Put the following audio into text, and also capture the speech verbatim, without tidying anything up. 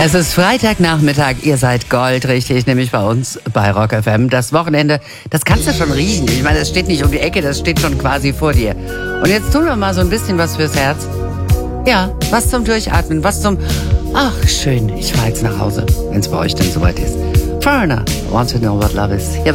Es ist Freitagnachmittag, ihr seid goldrichtig, nämlich bei uns bei Rock F M. Das Wochenende, das kannst du schon riechen. Ich meine, das steht nicht um die Ecke, das steht schon quasi vor dir. Und jetzt tun wir mal so ein bisschen was fürs Herz. Ja, was zum Durchatmen, was zum... Ach, schön, ich fahr jetzt nach Hause, wenn es bei euch denn soweit ist. Foreigner, want to know what love is. Hier